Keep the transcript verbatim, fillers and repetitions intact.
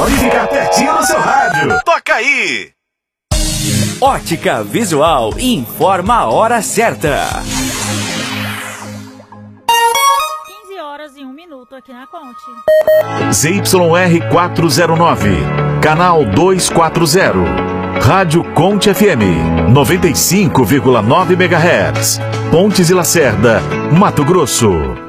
telefone fica pertinho do seu rádio. Toca aí! Ótica Visual informa a hora certa. quinze horas e um minuto aqui na Conte. Z Y R quatrocentos e nove, canal duzentos e quarenta. Rádio Conte F M, noventa e cinco vírgula nove megahertz. Pontes e Lacerda, Mato Grosso.